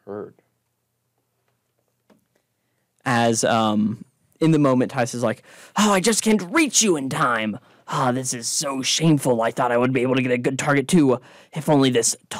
heard. As in the moment, Tice is like, "Oh, I just can't reach you in time. Ah, this is so shameful. I thought I would be able to get a good target too. If only this